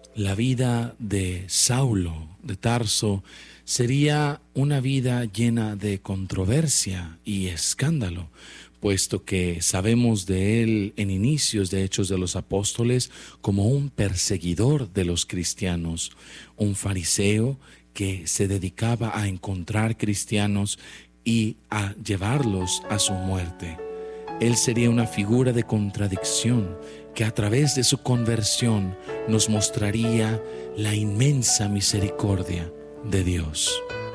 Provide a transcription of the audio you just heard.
La vida de Saulo de Tarso sería una vida llena de controversia y escándalo, puesto que sabemos de él en inicios de Hechos de los Apóstoles como un perseguidor de los cristianos, un fariseo que se dedicaba a encontrar cristianos y a llevarlos a su muerte. Él sería una figura de contradicción que a través de su conversión nos mostraría la inmensa misericordia de Dios.